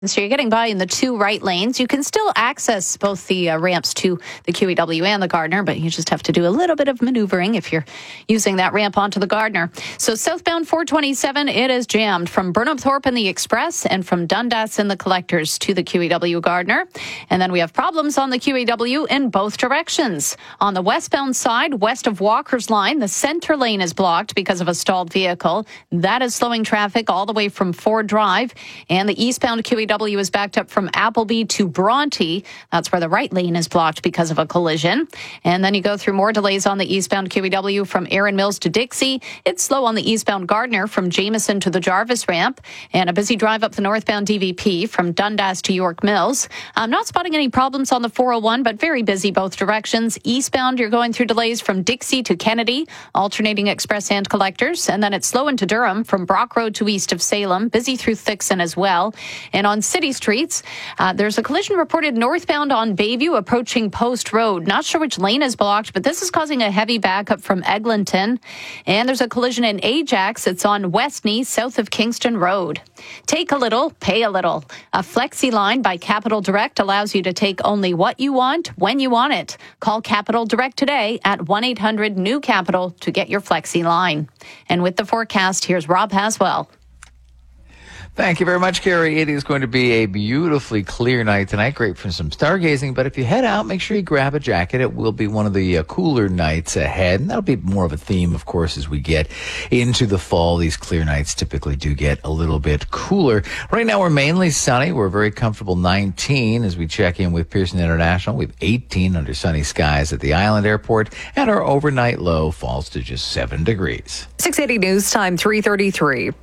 So you're getting by in the two right lanes. You can still access both the ramps to the QEW and the Gardiner, but you just have to do a little bit of maneuvering if you're using that ramp onto the Gardiner. So southbound 427, it is jammed from Burnhamthorpe in the Express and from Dundas in the Collectors to the QEW Gardiner. And then we have problems on the QEW in both directions. On the westbound side, west of Walker's Line, the center lane is blocked because of a stalled vehicle. That is slowing traffic all the way from Ford Drive. And the eastbound QEW is backed up from Appleby to Bronte. That's where the right lane is blocked because of a collision. And then you go through more delays on the eastbound QEW from Erin Mills to Dixie. It's slow on the eastbound Gardiner from Jameson to the Jarvis ramp. And a busy drive up the northbound DVP from Dundas to York Mills. I'm not spotting any problems on the 401, but very busy both directions. Eastbound, you're going through delays from Dixie to Kennedy, alternating Express and Collectors. And then it's slow into Durham from Brock Road to east of Salem. Busy through Thixon as well. And on city streets, there's a collision reported northbound on Bayview approaching Post Road. Not sure which lane is blocked, but this is causing a heavy backup from Eglinton. And there's a collision in Ajax. It's on Westney, south of Kingston Road. Take a little, pay a little. A Flexi line by Capital Direct allows you to take only what you want when you want it. Call Capital Direct today at 1-800-NEW-CAPITAL to get your Flexi line. And with the forecast, here's Rob Haswell. Thank you very much, Carrie. It is going to be a beautifully clear night tonight. Great for some stargazing. But if you head out, make sure you grab a jacket. It will be one of the cooler nights ahead. And that'll be more of a theme, of course, as we get into the fall. These clear nights typically do get a little bit cooler. Right now, we're mainly sunny. We're very comfortable 19 as we check in with Pearson International. We have 18 under sunny skies at the Island Airport. And our overnight low falls to just 7 degrees. 680 News Time, 3:33.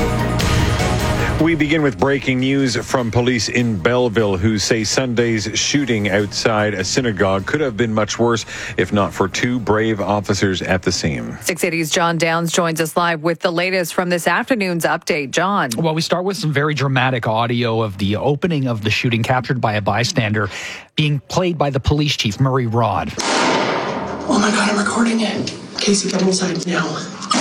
We begin with breaking news from police in Belleville who say Sunday's shooting outside a synagogue could have been much worse if not for two brave officers at the scene. 680's John Downs joins us live with the latest from this afternoon's update. John. Well, we start with some very dramatic audio of the opening of the shooting captured by a bystander being played by the police chief, Murray Rod. Oh my God, I'm recording it. Casey, come inside now.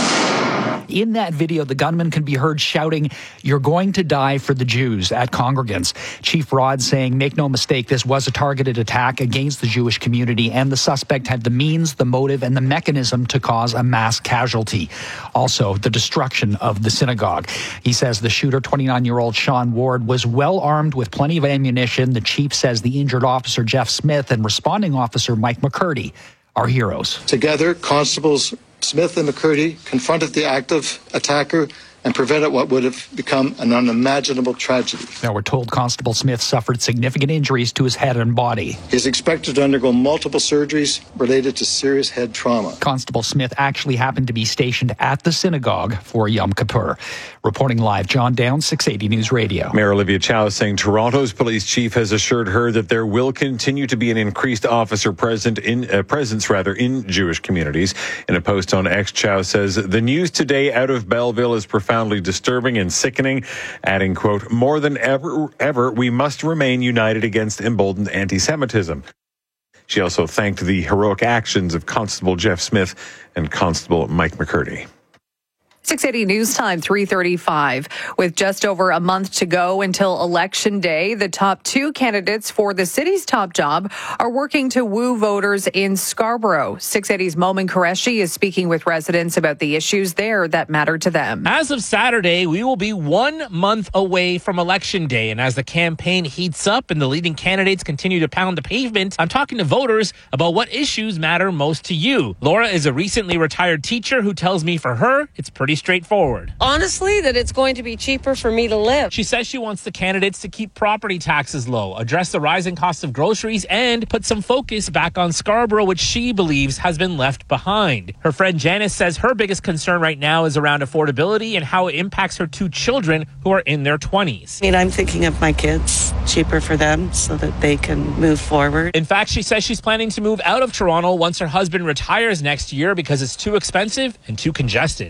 In that video, the gunman can be heard shouting, "You're going to die for the Jews," at congregants. Chief Rod saying, make no mistake, this was a targeted attack against the Jewish community, and the suspect had the means, the motive, and the mechanism to cause a mass casualty. Also, the destruction of the synagogue. He says the shooter, 29-year-old Sean Ward, was well armed with plenty of ammunition. The chief says the injured officer, Jeff Smith, and responding officer, Mike McCurdy, are heroes. Together, constables Smith and McCurdy confronted the active attacker and prevented what would have become an unimaginable tragedy. Now, we're told Constable Smith suffered significant injuries to his head and body. He is expected to undergo multiple surgeries related to serious head trauma. Constable Smith actually happened to be stationed at the synagogue for Yom Kippur. Reporting live, John Downs, 680 News Radio. Mayor Olivia Chow saying Toronto's police chief has assured her that there will continue to be an increased officer presence in Jewish communities. In a post on X, Chow says the news today out of Belleville is profoundly disturbing and sickening, adding, quote, more than ever, we must remain united against emboldened anti-Semitism. She also thanked the heroic actions of Constable Jeff Smith and Constable Mike McCurdy. 680 News Time, 3:35. With just over a month to go until Election Day, the top two candidates for the city's top job are working to woo voters in Scarborough. 680's Momin Qureshi is speaking with residents about the issues there that matter to them. As of Saturday, we will be 1 month away from Election Day. And as the campaign heats up and the leading candidates continue to pound the pavement, I'm talking to voters about what issues matter most to you. Laura is a recently retired teacher who tells me for her, it's pretty straightforward. Honestly, that it's going to be cheaper for me to live. She says she wants the candidates to keep property taxes low, address the rising cost of groceries, and put some focus back on Scarborough, which she believes has been left behind. Her friend Janice says her biggest concern right now is around affordability and how it impacts her two children who are in their 20s. I mean, I'm thinking of my kids, cheaper for them so that they can move forward. In fact, she says she's planning to move out of Toronto once her husband retires next year because it's too expensive and too congested. Momin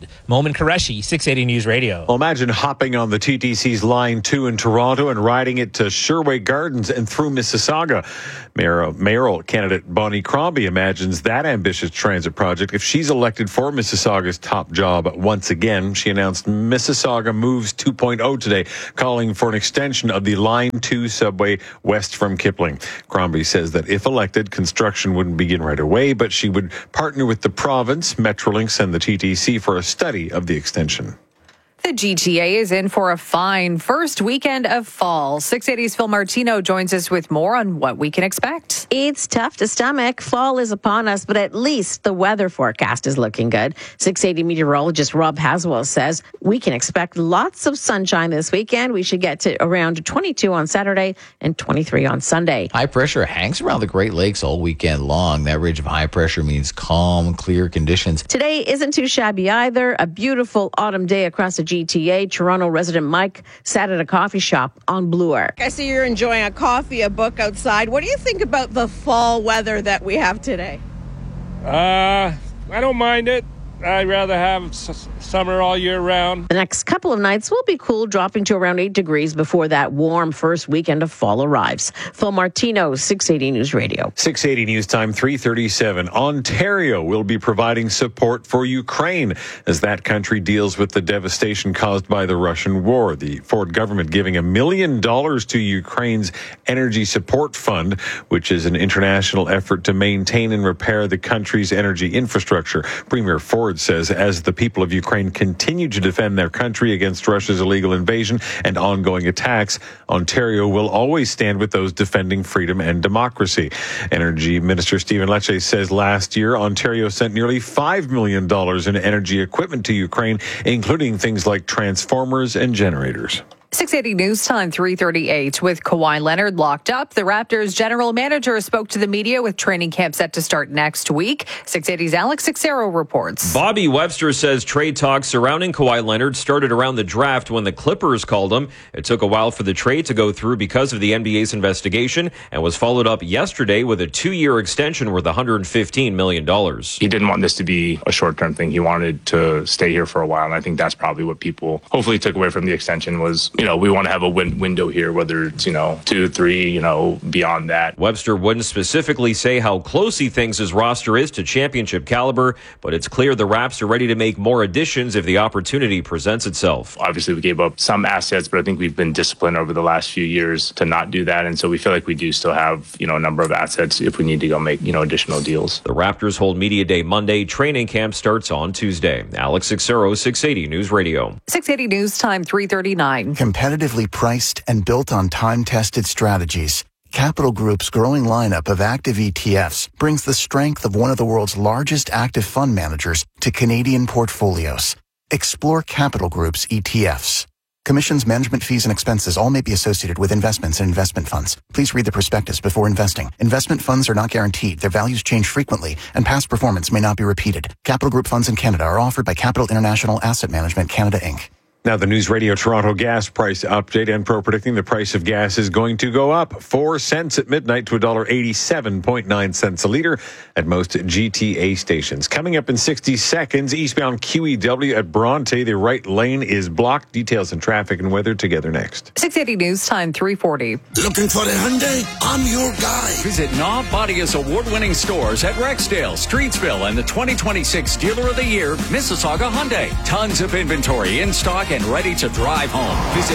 Roman Qureshi, 680 News Radio. Well, imagine hopping on the TTC's Line 2 in Toronto and riding it to Sherway Gardens and through Mississauga. Mayoral candidate Bonnie Crombie imagines that ambitious transit project if she's elected for Mississauga's top job once again. She announced Mississauga Moves 2.0 today, calling for an extension of the Line 2 subway west from Kipling. Crombie says that if elected, construction wouldn't begin right away, but she would partner with the province, Metrolinx, and the TTC for a study of the extension. The GTA is in for a fine first weekend of fall. 680's Phil Martino joins us with more on what we can expect. It's tough to stomach. Fall is upon us, but at least the weather forecast is looking good. 680 meteorologist Rob Haswell says we can expect lots of sunshine this weekend. We should get to around 22 on Saturday and 23 on Sunday. High pressure hangs around the Great Lakes all weekend long. That ridge of high pressure means calm, clear conditions. Today isn't too shabby either. A beautiful autumn day across the GTA. Toronto resident Mike sat at a coffee shop on Blue Arc. I see you're enjoying a coffee, a book outside. What do you think about the fall weather that we have today? I don't mind it. I'd rather have summer all year round. The next couple of nights will be cool, dropping to around 8 degrees before that warm first weekend of fall arrives. Phil Martino, 680 News Radio. 680 News Time, 3:37. Ontario will be providing support for Ukraine as that country deals with the devastation caused by the Russian war. The Ford government giving $1 million to Ukraine's Energy Support Fund, which is an international effort to maintain and repair the country's energy infrastructure. Premier Ford says as the people of Ukraine continue to defend their country against Russia's illegal invasion and ongoing attacks, Ontario will always stand with those defending freedom and democracy. Energy Minister Stephen Lecce says last year Ontario sent nearly $5 million in energy equipment to Ukraine, including things like transformers and generators. 680 News Time, 3:38. With Kawhi Leonard locked up, the Raptors general manager spoke to the media with training camp set to start next week. 680's Alex Sixero reports. Bobby Webster says trade talks surrounding Kawhi Leonard started around the draft when the Clippers called him. It took a while for the trade to go through because of the NBA's investigation and was followed up yesterday with a 2-year extension worth $115 million. He didn't want this to be a short-term thing. He wanted to stay here for a while, and I think that's probably what people hopefully took away from the extension was, we want to have a window here, whether it's, 2, 3, beyond that. Webster wouldn't specifically say how close he thinks his roster is to championship caliber, but it's clear the Raps are ready to make more additions if the opportunity presents itself. Obviously, we gave up some assets, but I think we've been disciplined over the last few years to not do that. And so we feel like we do still have, a number of assets if we need to go make, additional deals. The Raptors hold Media Day Monday. Training camp starts on Tuesday. Alex Sixero, 680 News Radio. 680 News Time, 3:39. Competitively priced and built on time-tested strategies, Capital Group's growing lineup of active ETFs brings the strength of one of the world's largest active fund managers to Canadian portfolios. Explore Capital Group's ETFs. Commissions, management fees, and expenses all may be associated with investments in investment funds. Please read the prospectus before investing. Investment funds are not guaranteed. Their values change frequently, and past performance may not be repeated. Capital Group funds in Canada are offered by Capital International Asset Management Canada, Inc. Now, the News Radio Toronto gas price update. Enpro predicting the price of gas is going to go up 4 cents at midnight to $1.87.9 a liter at most GTA stations. Coming up in 60 seconds, eastbound QEW at Bronte. The right lane is blocked. Details and traffic and weather together next. 680 News Time, 3:40. Looking for a Hyundai? I'm your guy. Visit Knob Bodia's award-winning stores at Rexdale, Streetsville, and the 2026 Dealer of the Year, Mississauga Hyundai. Tons of inventory in stock and ready to drive home. Visit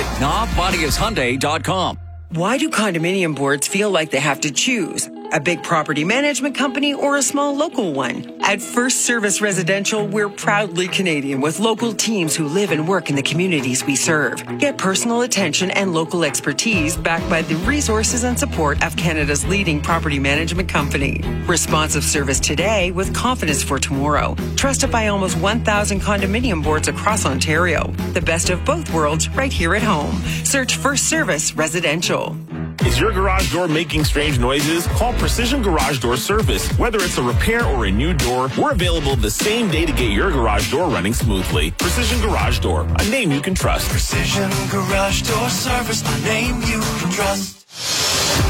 knobbodiashyundai.com. Why do condominium boards feel like they have to choose? A big property management company or a small local one? At First Service Residential, we're proudly Canadian with local teams who live and work in the communities we serve. Get personal attention and local expertise backed by the resources and support of Canada's leading property management company. Responsive service today with confidence for tomorrow. Trusted by almost 1,000 condominium boards across Ontario. The best of both worlds right here at home. Search First Service Residential. Is your garage door making strange noises? Call Precision Garage Door Service. Whether it's a repair or a new door, we're available the same day to get your garage door running smoothly. Precision Garage Door, a name you can trust. Precision Garage Door Service, a name you can trust.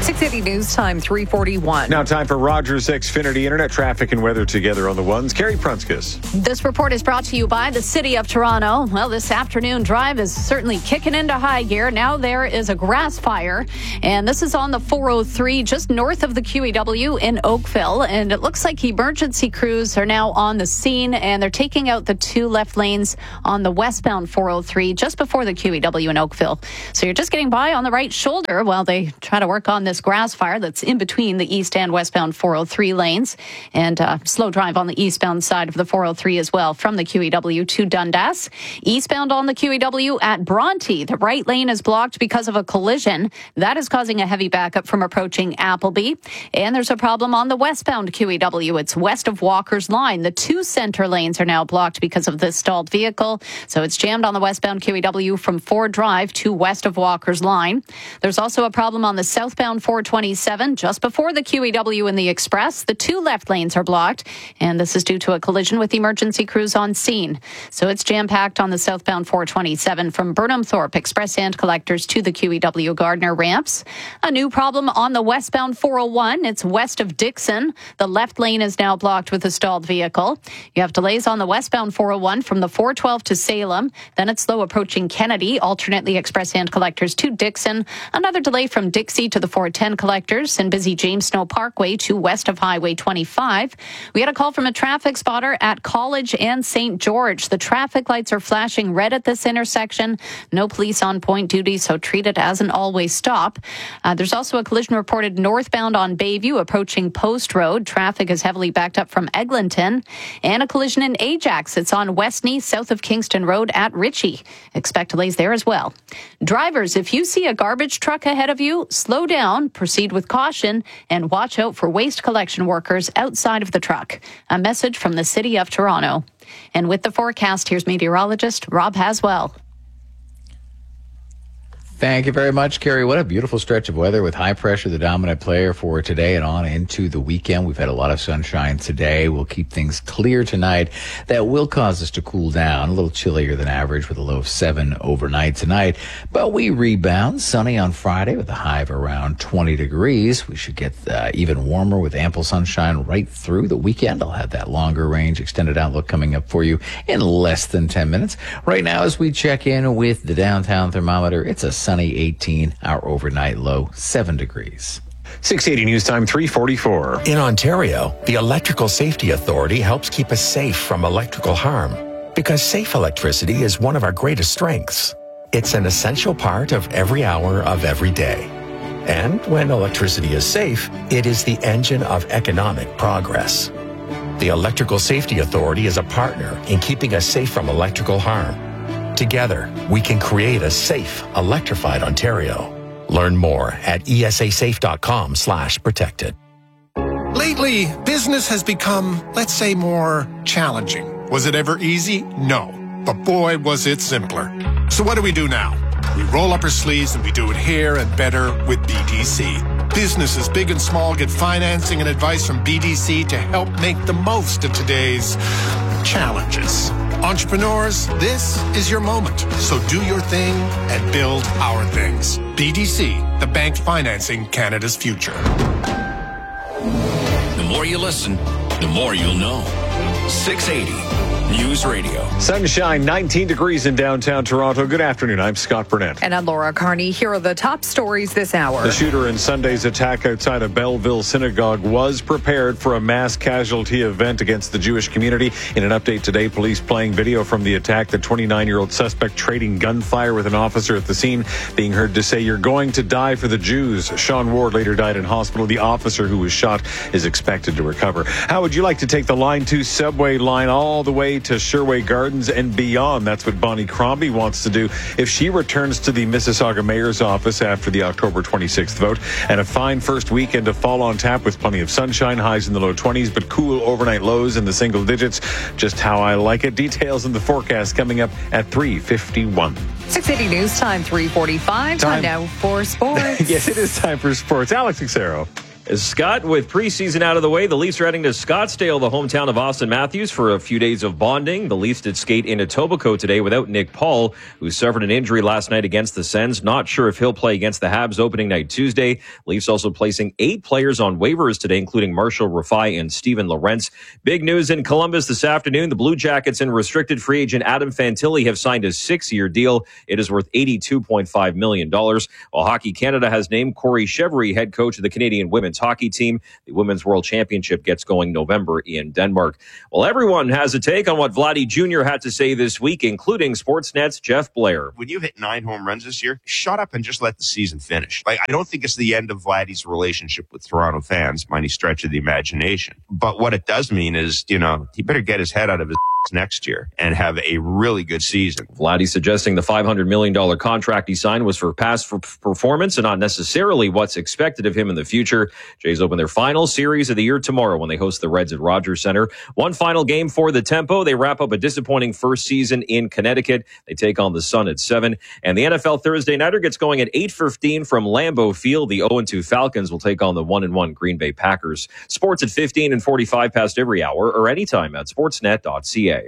680 News Time, 3:41. Now time for Rogers Xfinity Internet traffic and weather together on the ones. Carrie Prunskis. This report is brought to you by the City of Toronto. Well, this afternoon drive is certainly kicking into high gear. Now there is a grass fire, and this is on the 403 just north of the QEW in Oakville. And it looks like emergency crews are now on the scene, and they're taking out the two left lanes on the westbound 403 just before the QEW in Oakville. So you're just getting by on the right shoulder while they try to work on this grass fire that's in between the east and westbound 403 lanes, and slow drive on the eastbound side of the 403 as well from the QEW to Dundas. Eastbound on the QEW at Bronte, the right lane is blocked because of a collision. That is causing a heavy backup from approaching Appleby. And there's a problem on the westbound QEW. It's west of Walker's Line. The two center lanes are now blocked because of this stalled vehicle. So it's jammed on the westbound QEW from Ford Drive to west of Walker's Line. There's also a problem on the southbound 427 just before the QEW in the Express. The two left lanes are blocked, and this is due to a collision with emergency crews on scene. So it's jam-packed on the southbound 427 from Burnham Thorpe Express and collectors to the QEW Gardner ramps. A new problem on the westbound 401. It's west of Dixon. The left lane is now blocked with a stalled vehicle. You have delays on the westbound 401 from the 412 to Salem. Then it's slow approaching Kennedy, alternately express and collectors to Dixon. Another delay from Dixie to the 410 collectors, and busy James Snow Parkway to west of Highway 25. We had a call from a traffic spotter at College and St. George. The traffic lights are flashing red at this intersection. No police on point duty, so treat it as an always stop. There's also a collision reported northbound on Bayview approaching Post Road. Traffic is heavily backed up from Eglinton. And a collision in Ajax. It's on Westney, south of Kingston Road at Ritchie. Expect delays there as well. Drivers, if you see a garbage truck ahead of you, slow down, proceed with caution, and watch out for waste collection workers outside of the truck. A message from the City of Toronto. And with the forecast, here's meteorologist Rob Haswell. Thank you very much, Carrie. What a beautiful stretch of weather with high pressure, the dominant player for today and on into the weekend. We've had a lot of sunshine today. We'll keep things clear tonight. That will cause us to cool down, a little chillier than average with a low of 7 overnight tonight. But we rebound. Sunny on Friday with a high of around 20 degrees. We should get even warmer with ample sunshine right through the weekend. I'll have that longer range extended outlook coming up for you in less than 10 minutes. Right now, as we check in with the downtown thermometer, it's a sunny 18, our overnight low 7 degrees. 680 News Time, 3:44. In Ontario, the Electrical Safety Authority helps keep us safe from electrical harm because safe electricity is one of our greatest strengths. It's an essential part of every hour of every day. And when electricity is safe, it is the engine of economic progress. The Electrical Safety Authority is a partner in keeping us safe from electrical harm. Together, we can create a safe, electrified Ontario. Learn more at esasafe.com/protected. Lately, business has become, let's say, more challenging. Was it ever easy? No. But boy, was it simpler. So what do we do now? We roll up our sleeves and we do it here and better with BDC. Businesses big and small get financing and advice from BDC to help make the most of today's challenges. Entrepreneurs, this is your moment. So do your thing and build our things. BDC, the bank financing Canada's future. The more you listen, the more you'll know. 680 News Radio. Sunshine, 19 degrees in downtown Toronto. Good afternoon. I'm Scott Burnett. And I'm Laura Carney. Here are the top stories this hour. The shooter in Sunday's attack outside a Belleville synagogue was prepared for a mass casualty event against the Jewish community. In an update today, police playing video from the attack. The 29-year-old suspect trading gunfire with an officer at the scene, being heard to say, "You're going to die for the Jews." Sean Ward later died in hospital. The officer who was shot is expected to recover. How would you like to take the Line 2 subway line all the way to Sherway Gardens and beyond? That's what Bonnie Crombie wants to do if she returns to the Mississauga mayor's office after the October 26th vote. And a fine first weekend of fall on tap with plenty of sunshine, highs in the low 20s, but cool overnight lows in the single digits. Just how I like it. Details in the forecast coming up at 3:51. 680 News Time, 3:45. Time now for sports. Yes, it is time for sports. Alex Xero. Scott, with preseason out of the way, the Leafs are heading to Scottsdale, the hometown of Austin Matthews, for a few days of bonding. The Leafs did skate in Etobicoke today without Nick Paul, who suffered an injury last night against the Sens. Not sure if he'll play against the Habs opening night Tuesday. Leafs also placing 8 players on waivers today, including Marshall Rafai and Steven Lorentz. Big news in Columbus this afternoon. The Blue Jackets and restricted free agent Adam Fantilli have signed a 6-year deal. It is worth $82.5 million. While Hockey Canada has named Corey Chevery head coach of the Canadian women's hockey team. The Women's World Championship gets going November in Denmark. Well, everyone has a take on what Vladdy Jr. had to say this week, including Sportsnet's Jeff Blair. When you hit 9 home runs this year, shut up and just let the season finish. I don't think it's the end of Vladdy's relationship with Toronto fans by any stretch of the imagination. But what it does mean is, he better get his head out of his next year and have a really good season. Vladdy suggesting the $500 million contract he signed was for past performance and not necessarily what's expected of him in the future. Jays open their final series of the year tomorrow when they host the Reds at Rogers Center. One final game for the Tempo. They wrap up a disappointing first season in Connecticut. They take on the Sun at 7. And the NFL Thursday Nighter gets going at 8:15 from Lambeau Field. The 0-2 Falcons will take on the 1-1 Green Bay Packers. Sports at 15 and 45 past every hour or anytime at sportsnet.ca.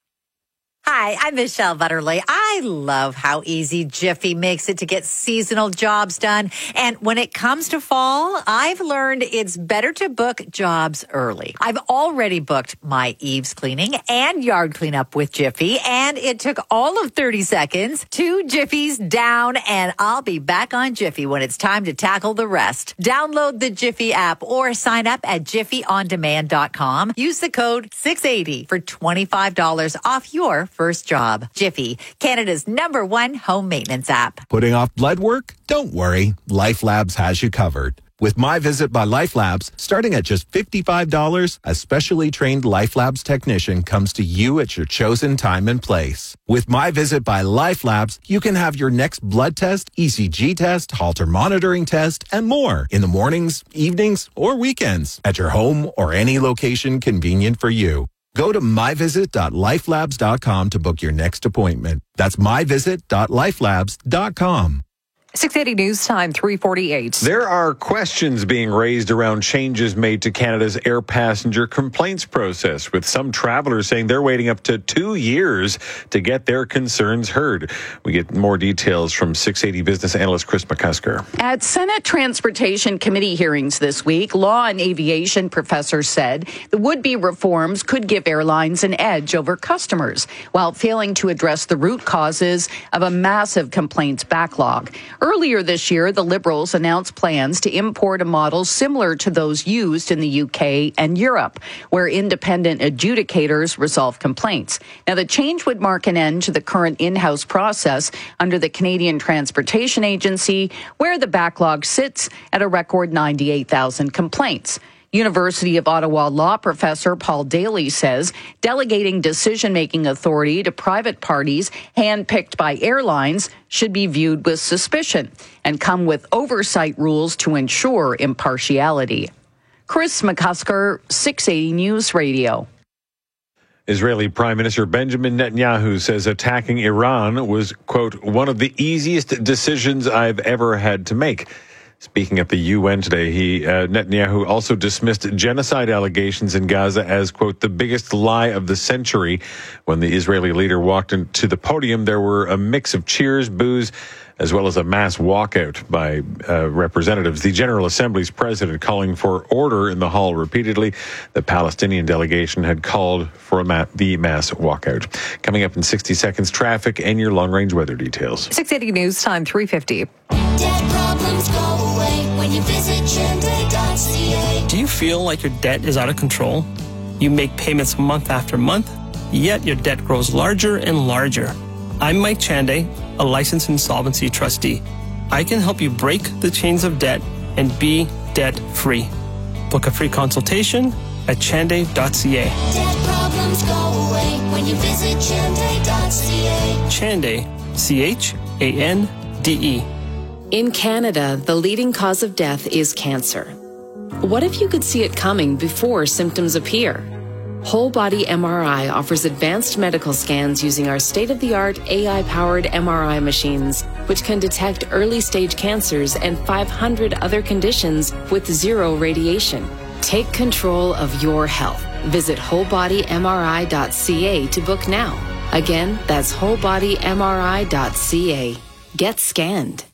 Hi, I'm Michelle Butterly. I love how easy Jiffy makes it to get seasonal jobs done. And when it comes to fall, I've learned it's better to book jobs early. I've already booked my eaves cleaning and yard cleanup with Jiffy, and it took all of 30 seconds. 2 Jiffies down, and I'll be back on Jiffy when it's time to tackle the rest. Download the Jiffy app or sign up at jiffyondemand.com. Use the code 680 for $25 off your first job. Jiffy, Canada's #1 home maintenance app. Putting off blood work? Don't worry. Life Labs has you covered. With My Visit by Life Labs, starting at just $55, a specially trained Life Labs technician comes to you at your chosen time and place. With My Visit by Life Labs, you can have your next blood test, ECG test, Holter monitoring test, and more in the mornings, evenings, or weekends at your home or any location convenient for you. Go to myvisit.lifelabs.com to book your next appointment. That's myvisit.lifelabs.com. 680 News Time, 3:48. There are questions being raised around changes made to Canada's air passenger complaints process, with some travelers saying they're waiting up to 2 years to get their concerns heard. We get more details from 680 business analyst Chris McCusker. At Senate Transportation Committee hearings this week, law and aviation professors said the would-be reforms could give airlines an edge over customers while failing to address the root causes of a massive complaints backlog. Earlier this year, the Liberals announced plans to import a model similar to those used in the UK and Europe, where independent adjudicators resolve complaints. Now, the change would mark an end to the current in-house process under the Canadian Transportation Agency, where the backlog sits at a record 98,000 complaints. University of Ottawa law professor Paul Daly says delegating decision-making authority to private parties handpicked by airlines should be viewed with suspicion and come with oversight rules to ensure impartiality. Chris McCusker, 680 News Radio. Israeli Prime Minister Benjamin Netanyahu says attacking Iran was, quote, one of the easiest decisions I've ever had to make. Speaking at the UN today, Netanyahu also dismissed genocide allegations in Gaza as, quote, the biggest lie of the century. When the Israeli leader walked into the podium, there were a mix of cheers, boos, as well as a mass walkout by representatives. The General Assembly's president calling for order in the hall repeatedly. The Palestinian delegation had called for the mass walkout. Coming up in 60 seconds, traffic and your long-range weather details. 680 News Time, 3:50. Debt problems go away when you visit Chande.ca. Do you feel like your debt is out of control? You make payments month after month, yet your debt grows larger and larger. I'm Mike Chande, a licensed insolvency trustee. I can help you break the chains of debt and be debt-free. Book a free consultation at chande.ca. Debt problems go away when you visit Chande.ca. Chande, Chande. In Canada, the leading cause of death is cancer. What if you could see it coming before symptoms appear? Whole Body MRI offers advanced medical scans using our state-of-the-art AI-powered MRI machines which can detect early-stage cancers and 500 other conditions with zero radiation. Take control of your health. Visit wholebodymri.ca to book now. Again, that's wholebodymri.ca. Get scanned.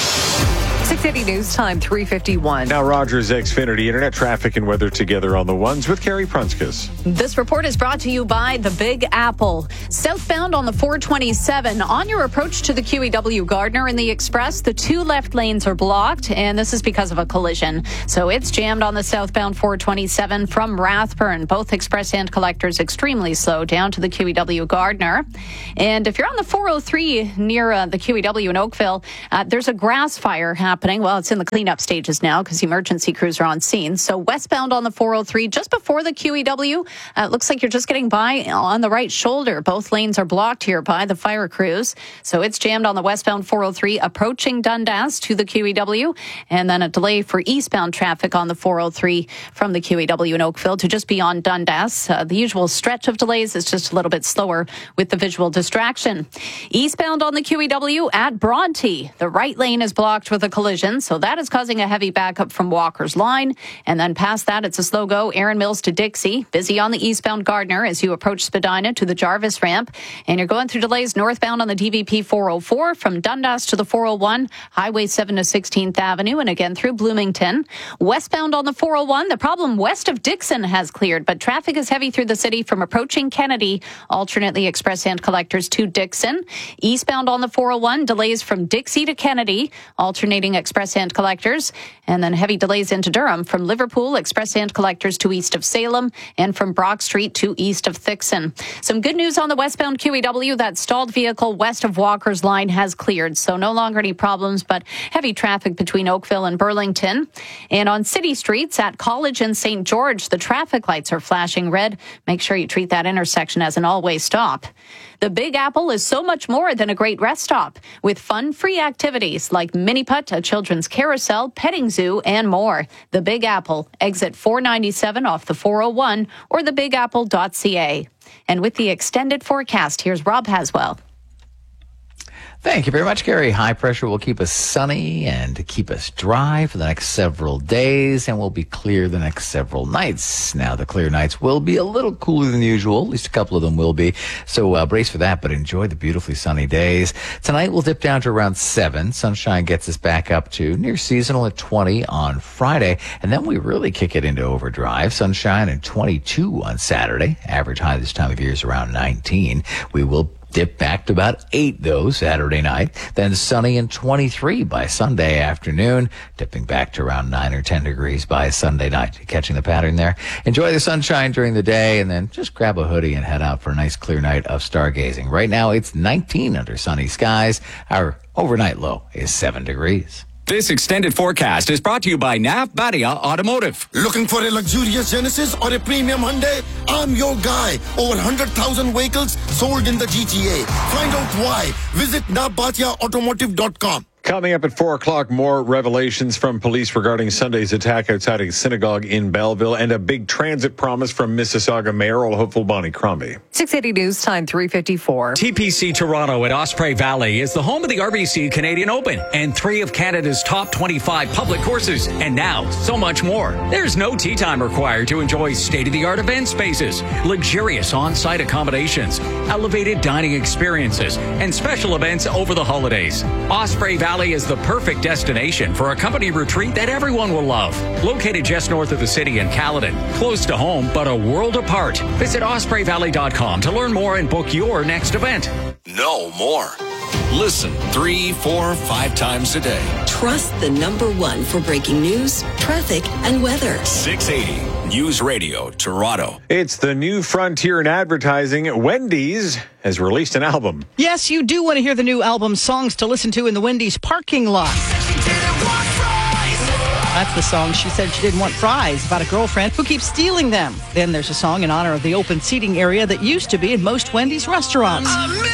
680 News Time, 3:51. Now Rogers Xfinity Internet traffic and weather together on the ones with Carrie Prunskis. This report is brought to you by the Big Apple. Southbound on the 427, on your approach to the QEW Gardner in the Express, the two left lanes are blocked, and this is because of a collision. So it's jammed on the southbound 427 from Rathburn. Both express and collectors extremely slow down to the QEW Gardner. And if you're on the 403 near the QEW in Oakville, there's a grass fire happening. Well, it's in the cleanup stages now because emergency crews are on scene. So westbound on the 403, just before the QEW, it looks like you're just getting by on the right shoulder. Both lanes are blocked here by the fire crews. So it's jammed on the westbound 403 approaching Dundas to the QEW. And then a delay for eastbound traffic on the 403 from the QEW in Oakville to just beyond Dundas. The usual stretch of delays is just a little bit slower with the visual distraction. Eastbound on the QEW at Bronte, the right lane is blocked with a collision, so that is causing a heavy backup from Walker's Line. And then past that, it's a slow go, Erin Mills to Dixie. Busy on the eastbound Gardner as you approach Spadina to the Jarvis ramp. And you're going through delays northbound on the DVP 404 from Dundas to the 401, Highway 7 to 16th Avenue, and again through Bloomington. Westbound on the 401, the problem west of Dixon has cleared, but traffic is heavy through the city from approaching Kennedy, alternately express and collectors to Dixon. Eastbound on the 401, delays from Dixie to Kennedy, alternating express and collectors, and then heavy delays into Durham from Liverpool, express and collectors to east of Salem, and from Brock Street to east of Thixon. Some good news on the westbound QEW. That stalled vehicle west of Walker's Line has cleared, so no longer any problems, but heavy traffic between Oakville and Burlington. And on city streets at College and St. George, the traffic lights are flashing red. Make sure you treat that intersection as an all-way stop. The Big Apple is so much more than a great rest stop, with fun, free activities like mini putt, a children's carousel, petting zoo, and more. The Big Apple, exit 497 off the 401 or thebigapple.ca. And with the extended forecast, here's Rob Haswell. Thank you very much, Gary. High pressure will keep us sunny and keep us dry for the next several days, and will be clear the next several nights. Now, the clear nights will be a little cooler than usual. At least a couple of them will be. So brace for that, but enjoy the beautifully sunny days. Tonight, we'll dip down to around 7. Sunshine gets us back up to near seasonal at 20 on Friday, and then we really kick it into overdrive. Sunshine at 22 on Saturday. Average high this time of year is around 19. We will dip back to about 8, though, Saturday night. Then sunny and 23 by Sunday afternoon, dipping back to around 9 or 10 degrees by Sunday night. You catching the pattern there? Enjoy the sunshine during the day, and then just grab a hoodie and head out for a nice clear night of stargazing. Right now, it's 19 under sunny skies. Our overnight low is 7 degrees. This extended forecast is brought to you by Nav Badia Automotive. Looking for a luxurious Genesis or a premium Hyundai? I'm your guy. Over 100,000 vehicles sold in the GTA. Find out why. Visit navbatiaautomotive.com. Coming up at 4 o'clock, more revelations from police regarding Sunday's attack outside a synagogue in Belleville, and a big transit promise from Mississauga mayoral hopeful Bonnie Crombie. 680 News Time, 3:54. TPC Toronto at Osprey Valley is the home of the RBC Canadian Open and 3 of Canada's top 25 public courses, and now so much more. There's no tee time required to enjoy state-of-the-art event spaces, luxurious on-site accommodations, elevated dining experiences, and special events over the holidays. Osprey Valley is the perfect destination for a company retreat that everyone will love. Located just north of the city in Caledon, close to home but a world apart. Visit ospreyvalley.com to learn more and book your next event. No more. Listen 3, 4, 5 times a day. Trust the #1 for breaking news, traffic, and weather. 680 News Radio, Toronto. It's the new frontier in advertising. Wendy's has released an album. Yes, you do want to hear the new album Songs to Listen to in the Wendy's parking lot. That's the song She Said She Didn't Want Fries, about a girlfriend who keeps stealing them. Then there's a song in honor of the open seating area that used to be in most Wendy's restaurants.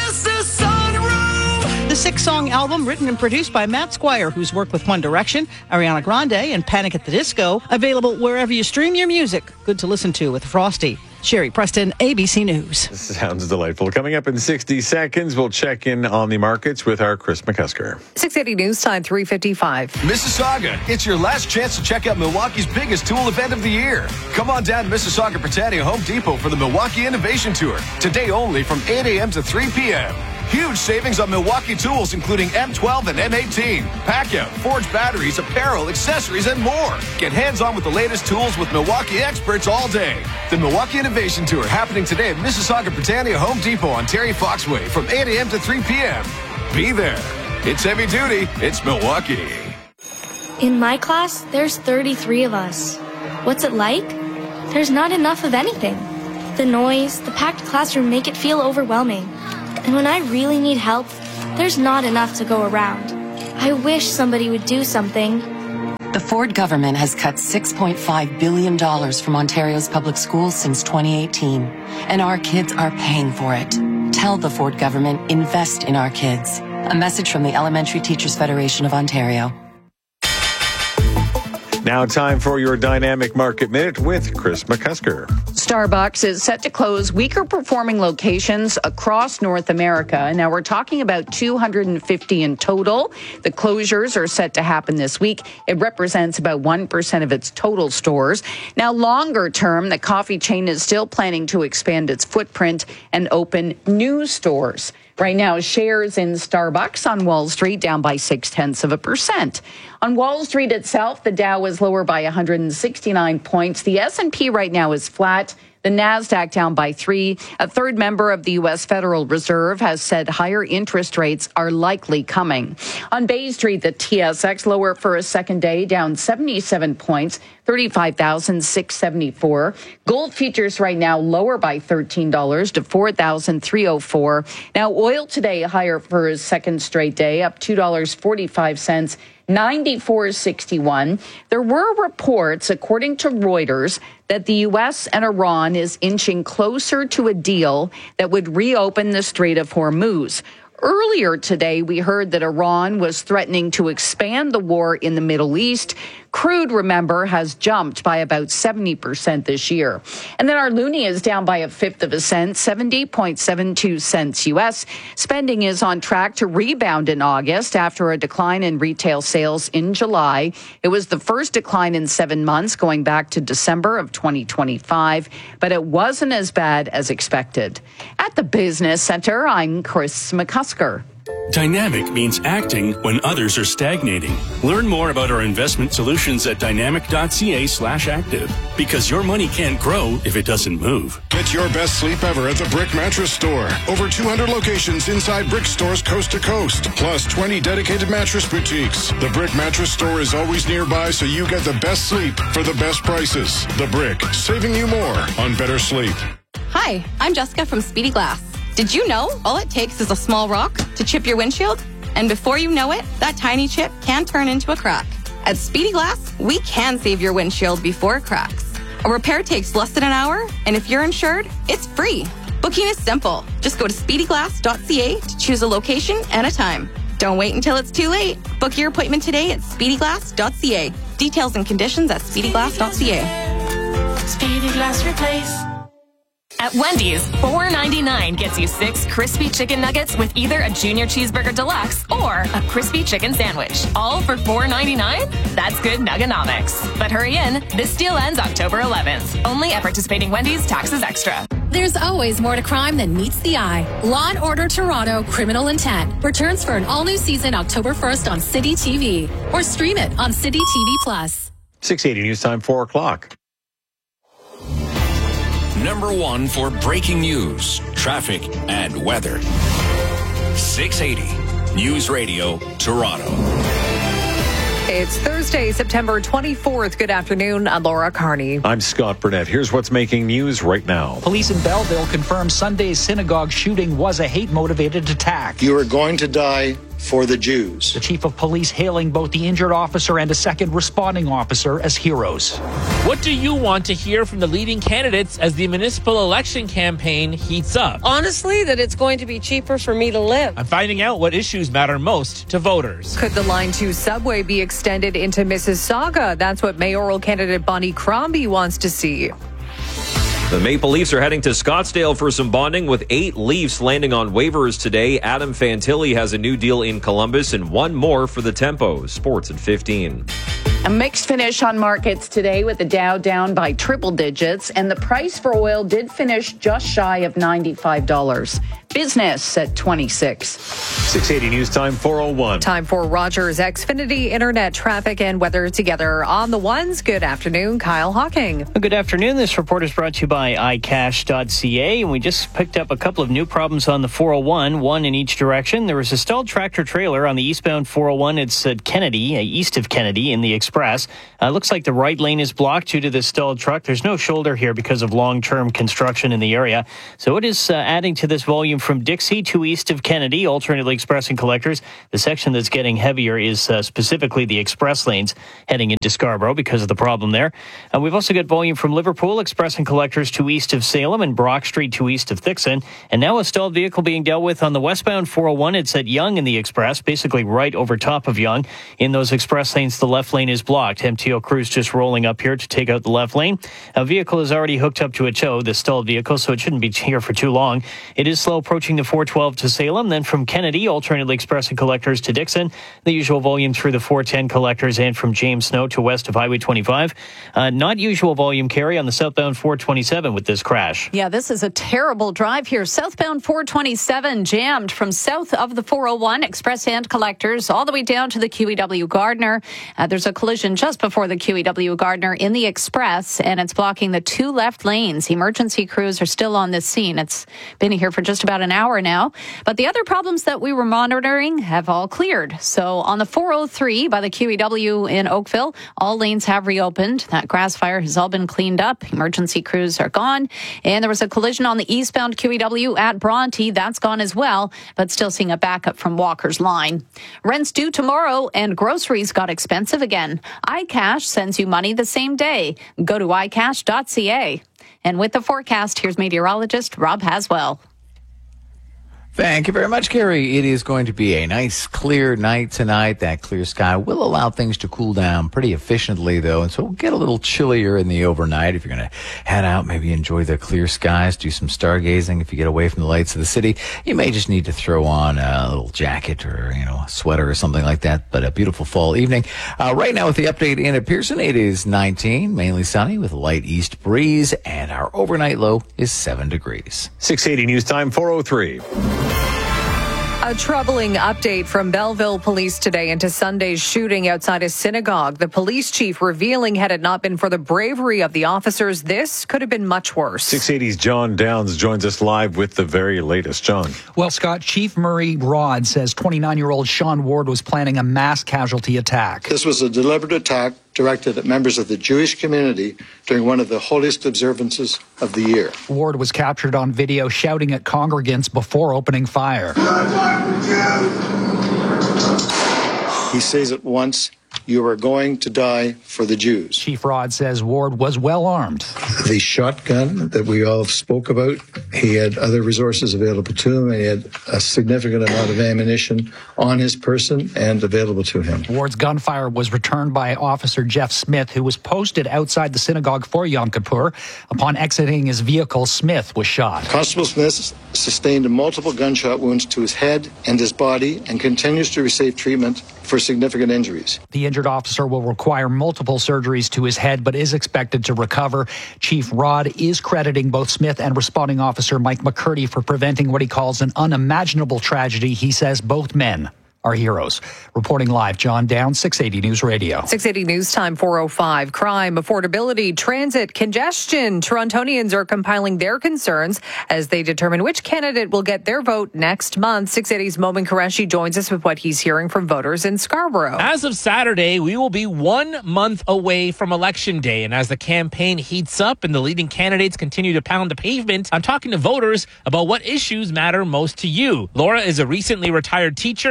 The 6-song album, written and produced by Matt Squire, who's worked with One Direction, Ariana Grande, and Panic at the Disco, available wherever you stream your music. Good to listen to with Frosty. Sherry Preston, ABC News. This sounds delightful. Coming up in 60 seconds, we'll check in on the markets with our Chris McCusker. 680 News Time, 3:55. Mississauga, it's your last chance to check out Milwaukee's biggest tool event of the year. Come on down to Mississauga Britannia Home Depot for the Milwaukee Innovation Tour. Today only from 8 a.m. to 3 p.m. Huge savings on Milwaukee tools, including M12 and M18, pack-out, forged batteries, apparel, accessories, and more. Get hands-on with the latest tools with Milwaukee experts all day. The Milwaukee Innovation Tour happening today at Mississauga Britannia Home Depot on Terry Fox Way from 8 a.m. to 3 p.m. Be there. It's heavy duty. It's Milwaukee. In my class, there's 33 of us. What's it like? There's not enough of anything. The noise, the packed classroom make it feel overwhelming. And when I really need help, there's not enough to go around. I wish somebody would do something. The Ford government has cut $6.5 billion from Ontario's public schools since 2018, and our kids are paying for it. Tell the Ford government, invest in our kids. A message from the Elementary Teachers Federation of Ontario. Now time for your Dynamic Market Minute with Chris McCusker. Starbucks is set to close weaker performing locations across North America. Now we're talking about 250 in total. The closures are set to happen this week. It represents about 1% of its total stores. Now longer term, the coffee chain is still planning to expand its footprint and open new stores. Right now, shares in Starbucks on Wall Street down by 0.6%. On Wall Street itself, the Dow is lower by 169 points. The S&P right now is flat. The NASDAQ down by 3. A third member of the U.S. Federal Reserve has said higher interest rates are likely coming. On Bay Street, the TSX lower for a second day, down 77 points, 35,674. Gold futures right now lower by $13 to 4,304. Now, oil today higher for a second straight day, up $2.45. 94.61. There were reports, according to Reuters, that the U.S. and Iran is inching closer to a deal that would reopen the Strait of Hormuz. Earlier today, we heard that Iran was threatening to expand the war in the Middle East. Crude, remember, has jumped by about 70% this year. And then our loonie is down by 1/5 cent, 70.72 cents U.S. Spending is on track to rebound in August after a decline in retail sales in July. It was the first decline in 7 months going back to December of 2025, but it wasn't as bad as expected. At the Business Center, I'm Chris McCusker. Dynamic means acting when others are stagnating. Learn more about our investment solutions at dynamic.ca/active. Because your money can't grow if it doesn't move. Get your best sleep ever at the Brick Mattress Store. Over 200 locations inside Brick stores coast to coast. Plus 20 dedicated mattress boutiques. The Brick Mattress Store is always nearby so you get the best sleep for the best prices. The Brick, saving you more on better sleep. Hi, I'm Jessica from Speedy Glass. Did you know all it takes is a small rock to chip your windshield? And before you know it, that tiny chip can turn into a crack. At Speedy Glass, we can save your windshield before it cracks. A repair takes less than an hour, and if you're insured, it's free. Booking is simple. Just go to speedyglass.ca to choose a location and a time. Don't wait until it's too late. Book your appointment today at speedyglass.ca. Details and conditions at speedyglass.ca. Speedy Glass Replace. At Wendy's, $4.99 gets you 6 crispy chicken nuggets with either a Junior Cheeseburger Deluxe or a crispy chicken sandwich. All for $4.99? That's good nuggonomics. But hurry in, this deal ends October 11th. Only at participating Wendy's, taxes extra. There's always more to crime than meets the eye. Law & Order Toronto Criminal Intent returns for an all-new season October 1st on City TV. Or stream it on City TV+. 680 News Time, 4 o'clock. Number 1 for breaking news, traffic, and weather. 680 News Radio, Toronto. It's Thursday, September 24th. Good afternoon. I'm Laura Carney. I'm Scott Burnett. Here's what's making news right now. Police in Belleville confirm Sunday's synagogue shooting was a hate-motivated attack. You are going to die for the Jews. The chief of police hailing both the injured officer and a second responding officer as heroes. What do you want to hear from the leading candidates as the municipal election campaign heats up? Honestly, that it's going to be cheaper for me to live. I'm finding out what issues matter most to voters. Could the Line 2 subway be extended into Mississauga? That's what mayoral candidate Bonnie Crombie wants to see. The Maple Leafs are heading to Scottsdale for some bonding, with 8 Leafs landing on waivers today. Adam Fantilli has a new deal in Columbus and one more for the Tempo. Sports at 15. A mixed finish on markets today, with the Dow down by triple digits, and the price for oil did finish just shy of $95. Business at 26. 680 News Time 4:01. Time for Rogers Xfinity Internet traffic and weather together on the ones. Good afternoon, Kyle Hawking. Good afternoon. This report is brought to you by iCash.ca, and we just picked up a couple of new problems on the 401, one in each direction. There was a stalled tractor trailer on the eastbound 401. It's at Kennedy, east of Kennedy in the Express. Looks like the right lane is blocked due to this stalled truck. There's no shoulder here because of long-term construction in the area. So it is adding to this volume from Dixie to east of Kennedy, alternately express and collectors. The section that's getting heavier is specifically the express lanes heading into Scarborough because of the problem there. We've also got volume from Liverpool, express and collectors to east of Salem, and Brock Street to east of Thixon. And now a stalled vehicle being dealt with on the westbound 401. It's at Yonge in the Express, basically right over top of Yonge. In those express lanes, the left lane is blocked. MTO crews just rolling up here to take out the left lane. A vehicle is already hooked up to a tow, the stalled vehicle, so it shouldn't be here for too long. It is slow approaching the 412 to Salem, then from Kennedy, alternately express and collectors to Dixon. The usual volume through the 410 collectors, and from James Snow to west of Highway 25. Not usual volume carry on the southbound 427 with this crash. Yeah, this is a terrible drive here. Southbound 427 jammed from south of the 401, express and collectors, all the way down to the QEW Gardner. There's a collision just before the QEW Gardner in the express, and it's blocking the 2 left lanes. Emergency crews are still on this scene. It's been here for just about an hour now. But the other problems that we were monitoring have all cleared. So on the 403 by the QEW in Oakville, all lanes have reopened. That grass fire has all been cleaned up. Emergency crews are gone. And there was a collision on the eastbound QEW at Bronte. That's gone as well, but still seeing a backup from Walker's Line. Rent's due tomorrow, and groceries got expensive again. iCash sends you money the same day. Go to iCash.ca. And with the forecast, here's meteorologist Rob Haswell. Thank you very much, Carrie. It is going to be a nice, clear night tonight. That clear sky will allow things to cool down pretty efficiently, though, and so we'll get a little chillier in the overnight. If you're going to head out, maybe enjoy the clear skies, do some stargazing. If you get away from the lights of the city, you may just need to throw on a little jacket or, a sweater or something like that, but a beautiful fall evening. Right now with the update in Pearson, it is 19, mainly sunny with a light east breeze, and our overnight low is 7 degrees. 680 News Time 4:03. A troubling update from Belleville police today into Sunday's shooting outside a synagogue. The police chief revealing, had it not been for the bravery of the officers, this could have been much worse. 680's John Downs joins us live with the very latest. John. Well, Scott, Chief Murray Rod says 29-year-old Sean Ward was planning a mass casualty attack. This was a deliberate attack directed at members of the Jewish community during one of the holiest observances of the year. Ward was captured on video shouting at congregants before opening fire. He says at once, "You are going to die for the Jews." Chief Rod says Ward was well armed. The shotgun that we all spoke about, he had other resources available to him. He had a significant amount of ammunition on his person and available to him. Ward's gunfire was returned by Officer Jeff Smith, who was posted outside the synagogue for Yom Kippur. Upon exiting his vehicle, Smith was shot. Constable Smith sustained multiple gunshot wounds to his head and his body and continues to receive treatment for significant injuries. The injured officer will require multiple surgeries to his head, but is expected to recover. Chief Rod is crediting both Smith and responding officer Mike McCurdy for preventing what he calls an unimaginable tragedy. He says both men are heroes. Reporting live, John Downs, 680 News Radio. 680 News Time 4:05. Crime, affordability, transit, congestion. Torontonians are compiling their concerns as they determine which candidate will get their vote next month. 680's Momin Qureshi joins us with what he's hearing from voters in Scarborough. As of Saturday, we will be 1 month away from Election Day. And as the campaign heats up and the leading candidates continue to pound the pavement, I'm talking to voters about what issues matter most to you. Laura is a recently retired teacher who tells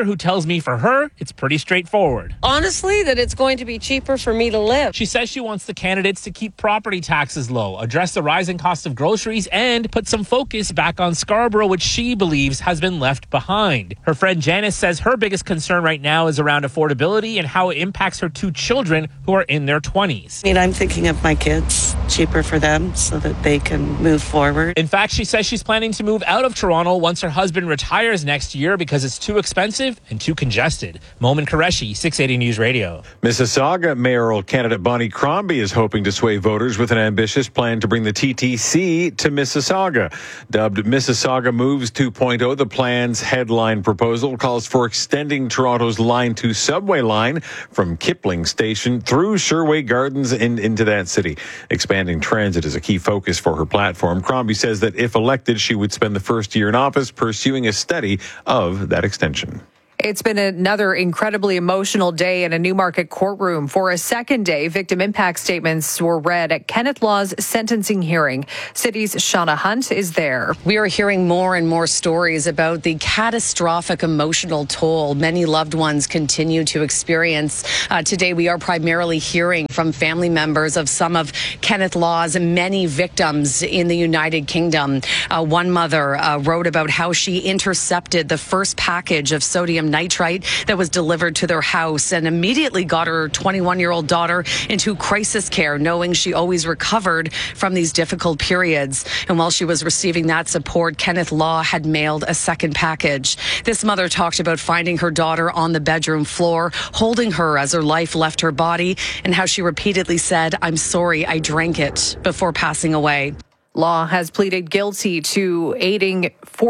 tells me for her, it's pretty straightforward. Honestly, that it's going to be cheaper for me to live. She says she wants the candidates to keep property taxes low, address the rising cost of groceries, and put some focus back on Scarborough, which she believes has been left behind. Her friend Janice says her biggest concern right now is around affordability and how it impacts her 2 children who are in their 20s. I mean, I'm thinking of my kids, cheaper for them so that they can move forward. In fact, she says she's planning to move out of Toronto once her husband retires next year because it's too expensive and too congested. Momin Qureshi, 680 News Radio. Mississauga mayoral candidate Bonnie Crombie is hoping to sway voters with an ambitious plan to bring the TTC to Mississauga. Dubbed Mississauga Moves 2.0, the plan's headline proposal calls for extending Toronto's Line 2 subway line from Kipling Station through Sherway Gardens and into that city. Expanding transit is a key focus for her platform. Crombie says that if elected, she would spend the first year in office pursuing a study of that extension. It's been another incredibly emotional day in a Newmarket courtroom. For a second day, victim impact statements were read at Kenneth Law's sentencing hearing. City's Shauna Hunt is there. We are hearing more and more stories about the catastrophic emotional toll many loved ones continue to experience. Today, we are primarily hearing from family members of some of Kenneth Law's many victims in the United Kingdom. One mother wrote about how she intercepted the first package of sodium nitrite that was delivered to their house and immediately got her 21-year-old daughter into crisis care, knowing she always recovered from these difficult periods. And while she was receiving that support, Kenneth Law had mailed a second package. This mother talked about finding her daughter on the bedroom floor, holding her as her life left her body, and how she repeatedly said, "I'm sorry, I drank it," before passing away. Law has pleaded guilty to aiding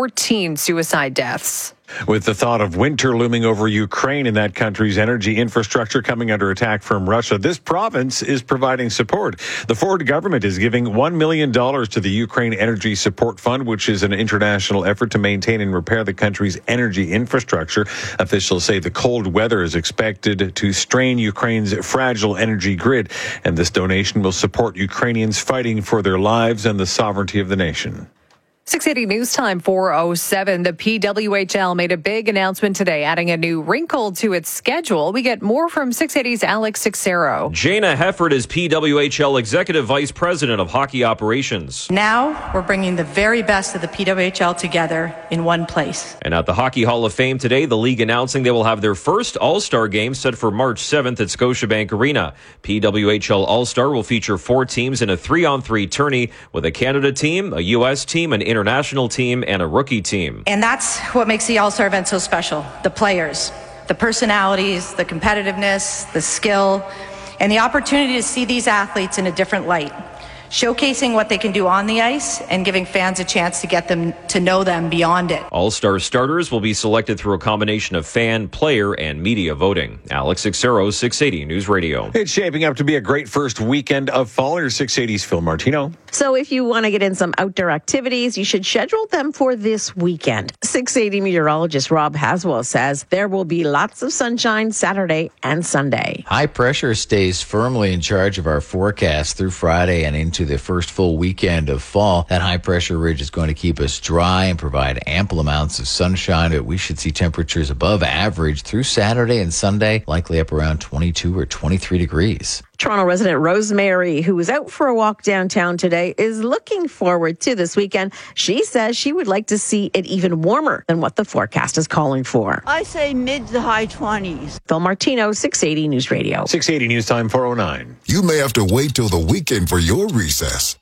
14 suicide deaths. With the thought of winter looming over Ukraine and that country's energy infrastructure coming under attack from Russia, this province is providing support. The Ford government is giving $1 million to the Ukraine Energy Support Fund, which is an international effort to maintain and repair the country's energy infrastructure. Officials say the cold weather is expected to strain Ukraine's fragile energy grid, and this donation will support Ukrainians fighting for their lives and the sovereignty of the nation. 680 News Time 4:07. The PWHL made a big announcement today, adding a new wrinkle to its schedule. We get more from 680's Alex Sixero. Jana Hefford is PWHL Executive Vice President of Hockey Operations. Now we're bringing the very best of the PWHL together in one place. And at the Hockey Hall of Fame today, the league announcing they will have their first All-Star game set for March 7th at Scotiabank Arena. PWHL All-Star will feature 4 teams in a 3-on-3 tourney with a Canada team, a U.S. team, an international team, and a rookie team. And that's what makes the All-Star event so special. The players, the personalities, the competitiveness, the skill, and the opportunity to see these athletes in a different light, showcasing what they can do on the ice and giving fans a chance to get them to know them beyond it. All-Star starters will be selected through a combination of fan, player, and media voting. Alex Sixero, 680 News Radio. It's shaping up to be a great first weekend of fall. Your 680's Phil Martino. So if you want to get in some outdoor activities, you should schedule them for this weekend. 680 meteorologist Rob Haswell says there will be lots of sunshine Saturday and Sunday. High pressure stays firmly in charge of our forecast through Friday and into the first full weekend of fall. That high pressure ridge is going to keep us dry and provide ample amounts of sunshine. But we should see temperatures above average through Saturday and Sunday, likely up around 22 or 23 degrees. Toronto resident Rosemary, who was out for a walk downtown today, is looking forward to this weekend. She says she would like to see it even warmer than what the forecast is calling for. I say mid to high 20s. Phil Martino, 680 News Radio. 680 News Time 409. You may have to wait till the weekend for your recess.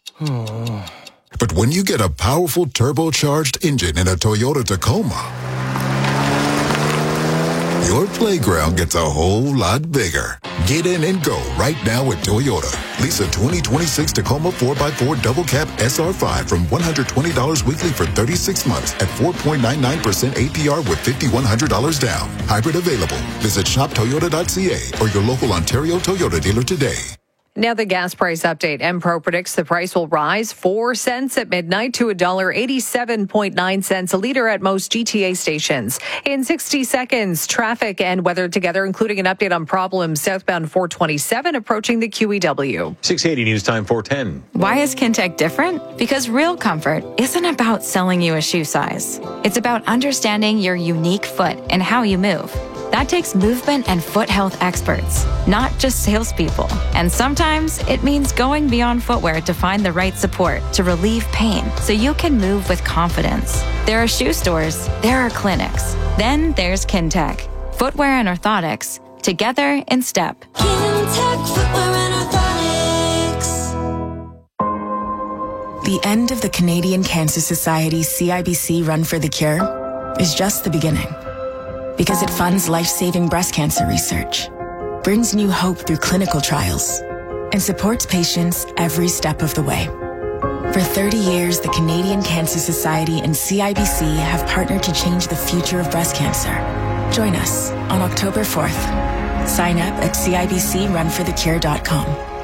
But when you get a powerful turbocharged engine in a Toyota Tacoma, your playground gets a whole lot bigger. Get in and go right now at Toyota. Lease a 2026 Tacoma 4x4 Double Cab SR5 from $120 weekly for 36 months at 4.99% APR with $5,100 down. Hybrid available. Visit shoptoyota.ca or your local Ontario Toyota dealer today. Now the gas price update. MPro predicts the price will rise 4 cents at midnight to $1.87.9 a liter at most GTA stations. In 60 seconds, traffic and weather together, including an update on problems southbound 427 approaching the QEW. 680 News Time 410. Why is Kintec different? Because real comfort isn't about selling you a shoe size. It's about understanding your unique foot and how you move. That takes movement and foot health experts, not just salespeople. And sometimes it means going beyond footwear to find the right support to relieve pain so you can move with confidence. There are shoe stores, there are clinics. Then there's Kintec, footwear and orthotics, together in step. Kintec Footwear and Orthotics. The end of the Canadian Cancer Society's CIBC Run for the Cure is just the beginning. Because it funds life-saving breast cancer research, brings new hope through clinical trials, and supports patients every step of the way. For 30 years, the Canadian Cancer Society and CIBC have partnered to change the future of breast cancer. Join us on October 4th. Sign up at CIBCRunforthecure.com.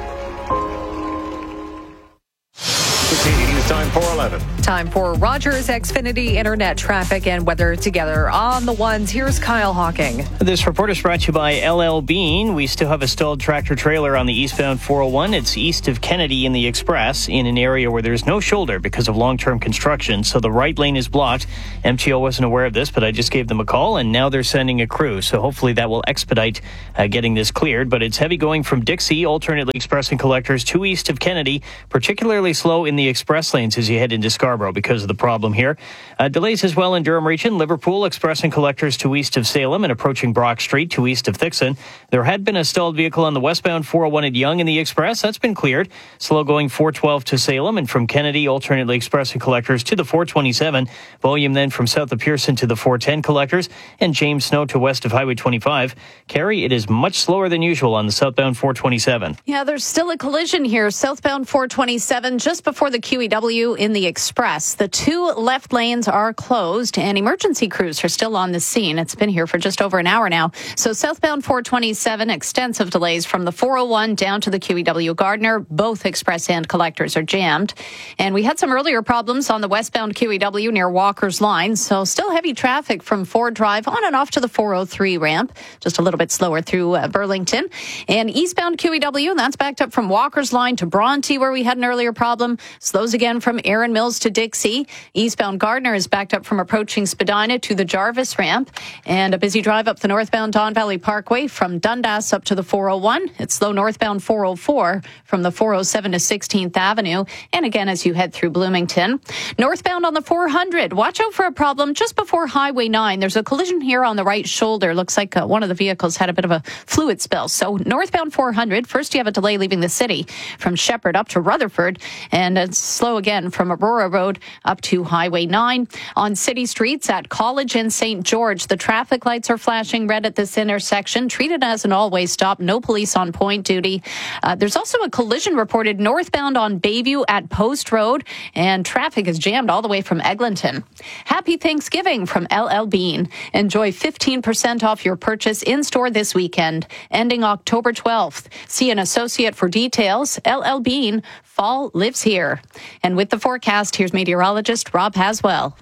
It's time for 11. Time for Rogers Xfinity Internet traffic and weather together on the ones. Here's Kyle Hawking. This report is brought to you by LL Bean. We still have a stalled tractor trailer on the eastbound 401. It's east of Kennedy in the Express in an area where there's no shoulder because of long-term construction. So the right lane is blocked. MTO wasn't aware of this, but I just gave them a call, and now they're sending a crew. So hopefully that will expedite getting this cleared. But it's heavy going from Dixie, alternately expressing collectors to east of Kennedy, particularly slow in the express lanes as you head into Scarborough because of the problem here. Delays as well in Durham region. Liverpool expressing collectors to east of Salem and approaching Brock Street to east of Thixon. There had been a stalled vehicle on the westbound 401 at Yonge in the Express. That's been cleared. Slow going 412 to Salem and from Kennedy, alternately expressing collectors to the 427. Volume then from south of Pearson to the 410 collectors and James Snow to west of Highway 25. Carrie, it is much slower than usual on the southbound 427. Yeah, there's still a collision here. Southbound 427 just before the QEW in the Express. The two left lanes are closed and emergency crews are still on the scene. It's been here for just over an hour now. So southbound 427, extensive delays from the 401 down to the QEW Gardner. Both express and collectors are jammed. And we had some earlier problems on the westbound QEW near Walker's Line. So still heavy traffic from Ford Drive on and off to the 403 ramp. Just a little bit slower through Burlington. And eastbound QEW, that's backed up from Walker's Line to Bronte where we had an earlier problem. Slows again from Erin Mills to Dixie. Eastbound Gardner is backed up from approaching Spadina to the Jarvis ramp. And a busy drive up the northbound Don Valley Parkway from Dundas up to the 401. It's slow northbound 404 from the 407 to 16th Avenue. And again, as you head through Bloomington. Northbound on the 400, watch out for a problem just before Highway 9. There's a collision here on the right shoulder. Looks like one of the vehicles had a bit of a fluid spill. So northbound 400, first you have a delay leaving the city from Shepherd up to Rutherford. And it's slow again from Aurora Road up to Highway 9. On city streets at College and St. George, the traffic lights are flashing red at this intersection, treated as an all-way stop. No police on point duty. There's also a collision reported northbound on Bayview at Post Road, and traffic is jammed all the way from Eglinton. Happy Thanksgiving from LL Bean. Enjoy 15% off your purchase in-store this weekend, ending October 12th. See an associate for details. LL Bean, fall lives here. And with the forecast, here's meteorologist Rob Haswell.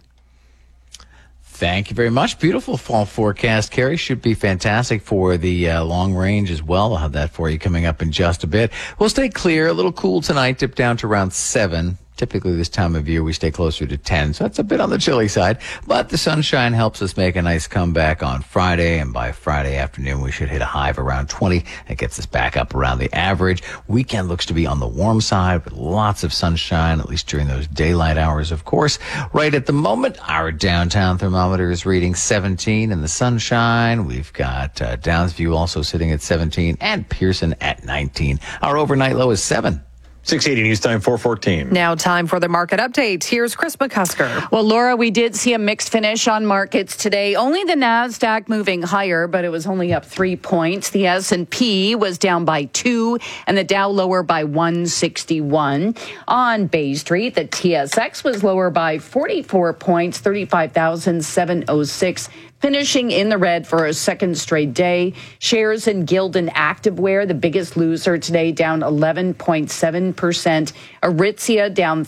Thank you very much. Beautiful fall forecast, Carrie. Should be fantastic for the long range as well. I'll have that for you coming up in just a bit. We'll stay clear. A little cool tonight. Dip down to around 7. Typically this time of year we stay closer to 10, so that's a bit on the chilly side. But the sunshine helps us make a nice comeback on Friday, and by Friday afternoon we should hit a high of around 20. That gets us back up around the average. Weekend looks to be on the warm side with lots of sunshine, at least during those daylight hours, of course. Right at the moment, our downtown thermometer is reading 17 in the sunshine. We've got Downsview also sitting at 17 and Pearson at 19. Our overnight low is 7. 680 News Time 414. Now time for the market update. Here's Chris McCusker. Well, Laura, we did see a mixed finish on markets today. Only the NASDAQ moving higher, but it was only up 3 points. The S&P was down by 2 and the Dow lower by 161. On Bay Street, the TSX was lower by 44 points, 35,706. Finishing in the red for a second straight day. Shares in Gildan Activewear, the biggest loser today, down 11.7%. Aritzia down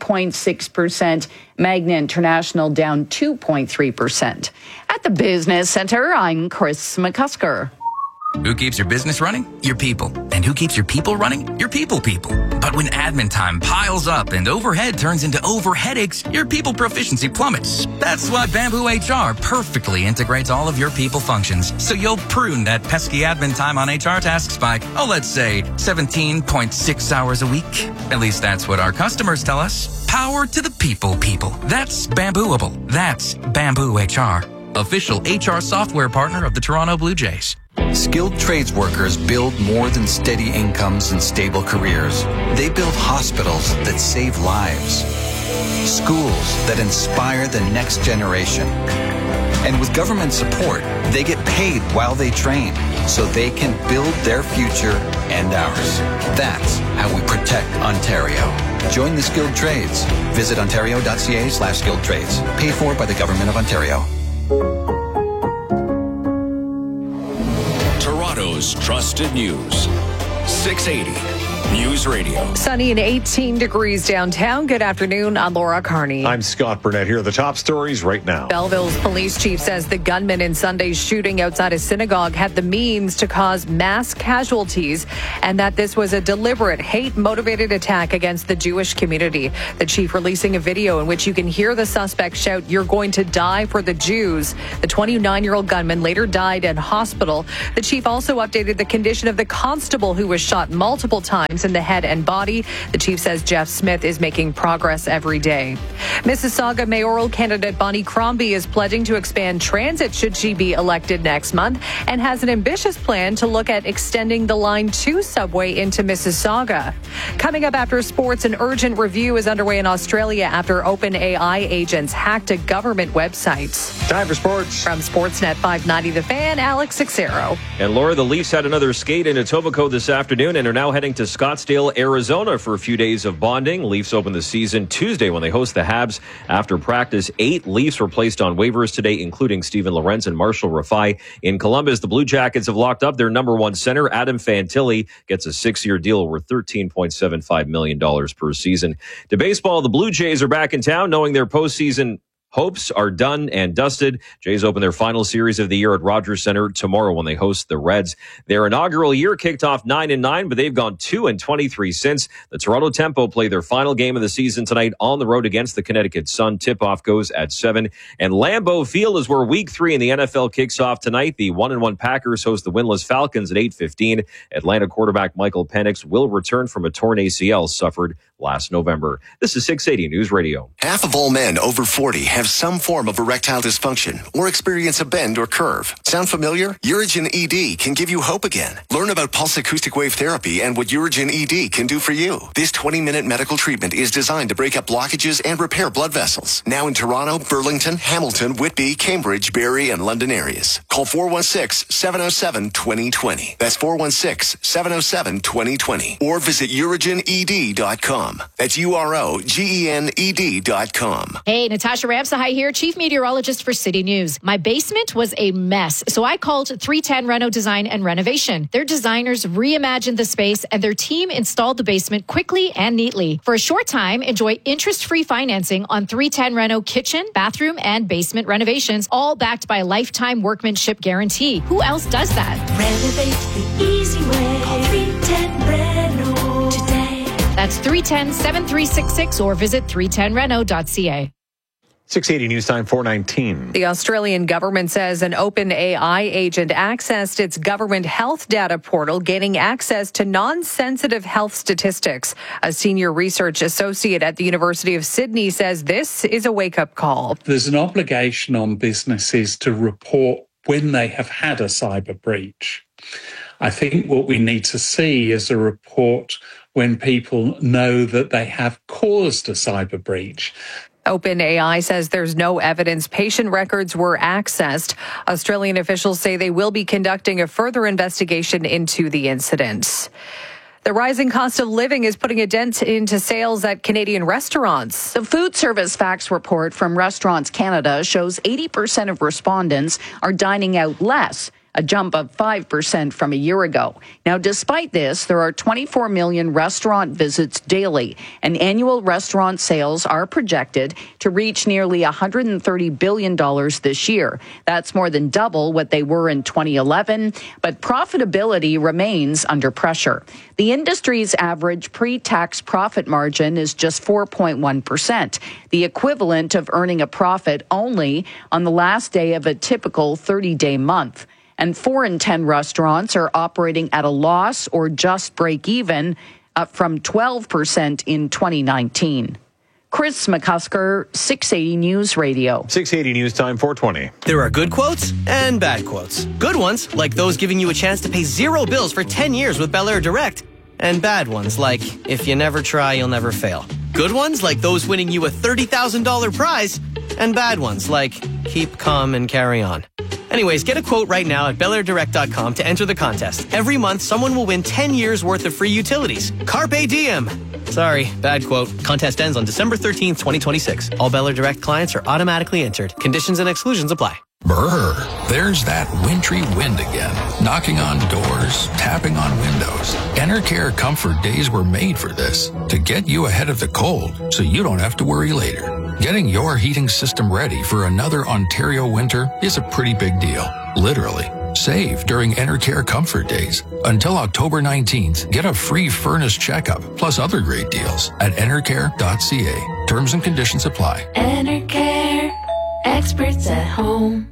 3.6%. Magna International down 2.3%. At the Business Center, I'm Chris McCusker. Who keeps your business running? Your people. And who keeps your people running? Your people. But when admin time piles up and overhead turns into overheadaches, your people proficiency plummets. That's why Bamboo HR perfectly integrates all of your people functions, so you'll prune that pesky admin time on HR tasks by, let's say, 17.6 hours a week. At least that's what our customers tell us. Power to the people. That's Bambooable. That's Bamboo HR. Official HR software partner of the Toronto Blue Jays. Skilled trades workers build more than steady incomes and stable careers. They build hospitals that save lives, schools that inspire the next generation. And with government support, they get paid while they train so they can build their future and ours. That's how we protect Ontario. Join the skilled trades. Visit ontario.ca/skilled trades. Paid for by the Government of Ontario. Toronto's trusted news. 680 News Radio. Sunny and 18 degrees downtown. Good afternoon. I'm Laura Carney. I'm Scott Burnett. Here are the top stories right now. Belleville's police chief says the gunman in Sunday's shooting outside a synagogue had the means to cause mass casualties and that this was a deliberate hate-motivated attack against the Jewish community. The chief releasing a video in which you can hear the suspect shout, "You're going to die for the Jews." The 29-year-old gunman later died in hospital. The chief also updated the condition of the constable who was shot multiple times in the head and body. The chief says Jeff Smith is making progress every day. Mississauga mayoral candidate Bonnie Crombie is pledging to expand transit should she be elected next month and has an ambitious plan to look at extending the Line 2 subway into Mississauga. Coming up after sports, an urgent review is underway in Australia after OpenAI agents hacked a government website. Time for sports. From Sportsnet 590 The Fan, Alex Sixero. And Laura, the Leafs had another skate in Etobicoke this afternoon and are now heading to Scottsdale, Arizona for a few days of bonding. Leafs open the season Tuesday when they host the Habs. After practice, 8 Leafs were placed on waivers today, including Steven Lorenz and Marshall Rafai. In Columbus, the Blue Jackets have locked up their number one center. Adam Fantilli gets a 6-year deal worth $13.75 million per season. To baseball, the Blue Jays are back in town, knowing their postseason hopes are done and dusted. Jays open their final series of the year at Rogers Center tomorrow when they host the Reds. Their inaugural year kicked off 9-9, but they've gone 2-23 since. The Toronto Tempo play their final game of the season tonight on the road against the Connecticut Sun. Tip-off goes at 7. And Lambeau Field is where Week 3 in the NFL kicks off tonight. The 1-1 Packers host the winless Falcons at 8:15. Atlanta quarterback Michael Penix will return from a torn ACL suffered last November. This is 680 News Radio. Half of all men over 40 have some form of erectile dysfunction or experience a bend or curve. Sound familiar? Urigen ED can give you hope again. Learn about pulse acoustic wave therapy and what Urigen ED can do for you. This 20-minute medical treatment is designed to break up blockages and repair blood vessels. Now in Toronto, Burlington, Hamilton, Whitby, Cambridge, Barrie, and London areas. Call 416-707-2020. That's 416-707-2020. Or visit urigened.com. That's UROGENED.com. Hey, Natasha Ramsahai here, Chief Meteorologist for City News. My basement was a mess, so I called 310 Reno Design and Renovation. Their designers reimagined the space and their team installed the basement quickly and neatly. For a short time, enjoy interest-free financing on 310 Reno kitchen, bathroom, and basement renovations, all backed by a lifetime workmanship guarantee. Who else does that? Renovate the easy way. Call 310 Reno today. That's 310-7366 or visit 310reno.ca. 680 News Time 4:19. The Australian government says an OpenAI agent accessed its government health data portal, gaining access to non-sensitive health statistics. A senior research associate at the University of Sydney says this is a wake-up call. There's an obligation on businesses to report when they have had a cyber breach. I think what we need to see is a report when people know that they have caused a cyber breach. OpenAI says there's no evidence patient records were accessed. Australian officials say they will be conducting a further investigation into the incident. The rising cost of living is putting a dent into sales at Canadian restaurants. The Food Service Facts Report from Restaurants Canada shows 80% of respondents are dining out less. a jump of 5% from a year ago. Now, despite this, there are 24 million restaurant visits daily, and annual restaurant sales are projected to reach nearly $130 billion this year. That's more than double what they were in 2011, but profitability remains under pressure. The industry's average pre-tax profit margin is just 4.1%, the equivalent of earning a profit only on the last day of a typical 30-day month. And 4 in 10 restaurants are operating at a loss or just break even, up from 12% in 2019. Chris McCusker, 680 News Radio. 680 News Time, 420. There are good quotes and bad quotes. Good ones, like those giving you a chance to pay 0 bills for 10 years with Bel Air Direct. And bad ones, like, if you never try, you'll never fail. Good ones, like those winning you a $30,000 prize. And bad ones, like, keep calm and carry on. Anyways, get a quote right now at BelAirDirect.com to enter the contest. Every month, someone will win 10 years worth of free utilities. Carpe diem! Sorry, bad quote. Contest ends on December 13th, 2026. All Bel Air Direct clients are automatically entered. Conditions and exclusions apply. Brr, there's that wintry wind again, knocking on doors, tapping on windows. Enercare Comfort Days were made for this, to get you ahead of the cold so you don't have to worry later. Getting your heating system ready for another Ontario winter is a pretty big deal, literally. Save during Enercare Comfort Days. Until October 19th, get a free furnace checkup, plus other great deals at enercare.ca. Terms and conditions apply. Enercare, experts at home.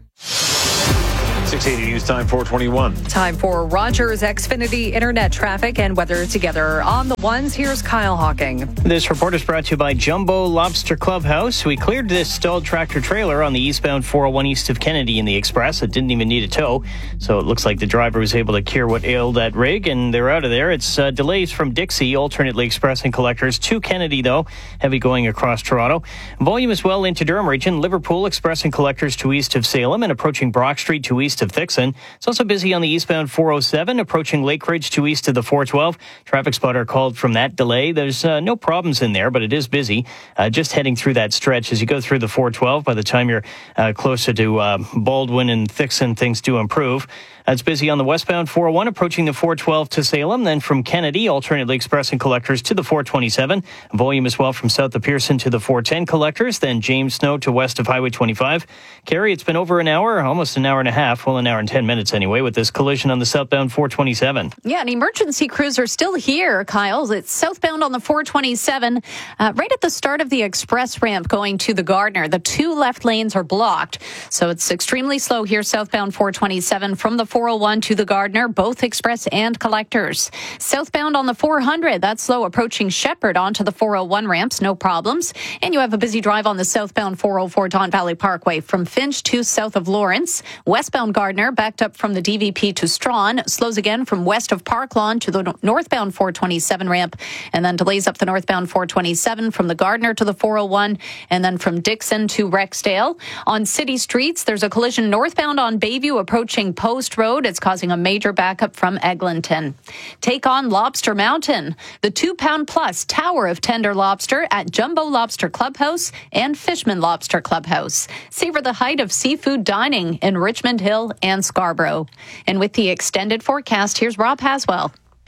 680 News Time, 421. Time for Rogers Xfinity Internet traffic and weather together on the ones. Here's Kyle Hawking. This report is brought to you by Jumbo Lobster Clubhouse. We cleared this stalled tractor trailer on the eastbound 401 east of Kennedy in the Express. It didn't even need a tow, so it looks like the driver was able to cure what ailed that rig, and they're out of there. It's delays from Dixie, alternately expressing collectors to Kennedy, though, heavy going across Toronto. Volume as well into Durham region. Liverpool expressing collectors to east of Salem and approaching Brock Street to east of Thixon. It's also busy on the eastbound 407, approaching Lake Ridge to east of the 412. Traffic spotter called from that delay. There's no problems in there, but it is busy. Just heading through that stretch as you go through the 412. By the time you're closer to Baldwin and Thixon, things do improve. It's busy on the westbound 401, approaching the 412 to Salem. Then from Kennedy, alternately expressing collectors to the 427. Volume as well from south of Pearson to the 410 collectors. Then James Snow to west of Highway 25. Carrie, it's been over an hour, almost an hour and a half. Well, an hour and 10 minutes anyway, with this collision on the southbound 427. Yeah, an emergency crews are still here, Kyle. It's southbound on the 427, right at the start of the express ramp going to the Gardner. The 2 left lanes are blocked, so it's extremely slow here southbound 427 from the 401 to the Gardner, both express and collectors. Southbound on the 400, that's slow approaching Shepherd onto the 401 ramps, no problems. And you have a busy drive on the southbound 404 Don Valley Parkway from Finch to south of Lawrence. Westbound Gardner backed up from the DVP to Strawn, slows again from west of Park Lawn to the northbound 427 ramp, and then delays up the northbound 427 from the Gardner to the 401, and then from Dixon to Rexdale. On city streets, there's a collision northbound on Bayview approaching Post Road. It's causing a major backup from Eglinton. Take on Lobster Mountain, the 2-pound-plus tower of tender lobster at Jumbo Lobster Clubhouse and Fishman Lobster Clubhouse. Savor the height of seafood dining in Richmond Hill and Scarborough. And with the extended forecast, here's Rob Haswell.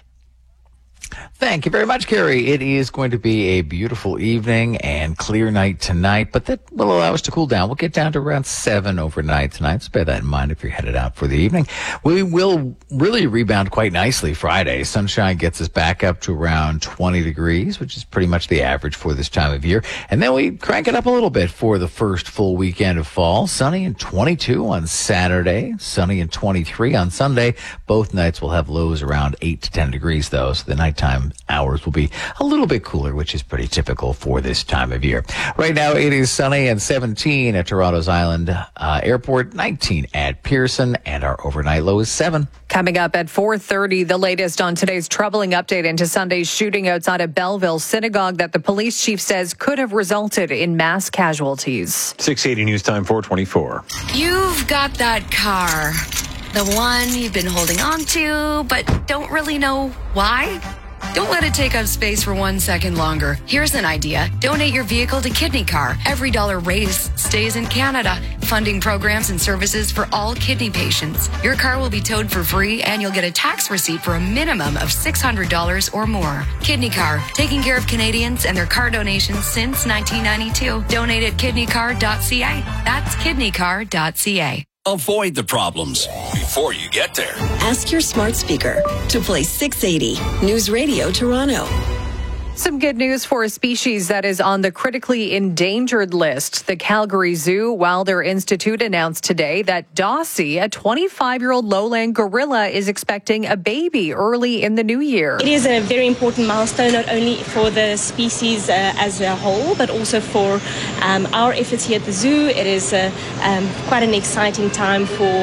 Thank you very much, Carrie. It is going to be a beautiful evening and clear night tonight, but that will allow us to cool down. We'll get down to around 7 overnight tonight, so bear that in mind if you're headed out for the evening. We will really rebound quite nicely Friday. Sunshine gets us back up to around 20 degrees, which is pretty much the average for this time of year. And then we crank it up a little bit for the first full weekend of fall. Sunny and 22 on Saturday, sunny and 23 on Sunday. Both nights will have lows around 8 to 10 degrees, though, so the nighttime hours will be a little bit cooler, which is pretty typical for this time of year. Right now, it is sunny and 17 at Toronto's Island Airport, 19 at Pearson, and our overnight low is 7. Coming up at 4:30, the latest on today's troubling update into Sunday's shooting outside of Belleville Synagogue that the police chief says could have resulted in mass casualties. 680 News Time, 424. You've got that car, the one you've been holding on to, but don't really know why. Don't let it take up space for 1 second longer. Here's an idea. Donate your vehicle to Kidney Car. Every dollar raised stays in Canada, funding programs and services for all kidney patients. Your car will be towed for free, and you'll get a tax receipt for a minimum of $600 or more. Kidney Car, taking care of Canadians and their car donations since 1992. Donate at kidneycar.ca. That's kidneycar.ca. Avoid the problems before you get there. Ask your smart speaker to play 680 News Radio Toronto. Some good news for a species that is on the critically endangered list. The Calgary Zoo Wilder Institute announced today that Dossie, a 25-year-old lowland gorilla, is expecting a baby early in the new year. It is a very important milestone, not only for the species as a whole, but also for our efforts here at the zoo. It is quite an exciting time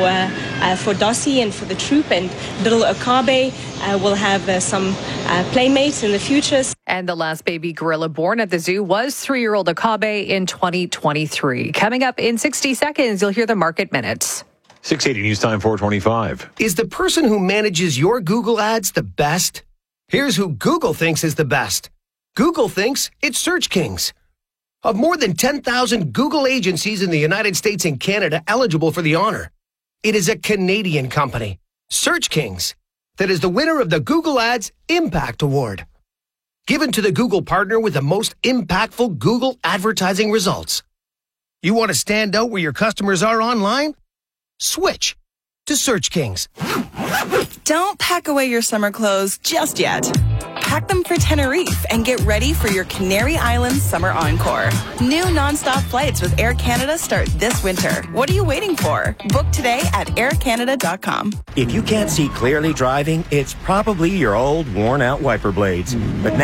for Dossie and for the troop, and little Okabe will have some playmates in the future. And the last baby gorilla born at the zoo was 3-year-old Okabe in 2023. Coming up in 60 seconds, you'll hear the market minutes. 680 News Time 425. Is the person who manages your Google ads the best? Here's who Google thinks is the best. Google thinks it's Search Kings. Of more than 10,000 Google agencies in the United States and Canada eligible for the honor, it is a Canadian company, Search Kings, that is the winner of the Google Ads Impact Award, given to the Google partner with the most impactful Google advertising results. You want to stand out where your customers are online? Switch to Search Kings. Don't pack away your summer clothes just yet. Pack them for Tenerife and get ready for your Canary Islands summer encore. New nonstop flights with Air Canada start this winter. What are you waiting for? Book today at aircanada.com. If you can't see clearly driving, it's probably your old worn-out wiper blades. But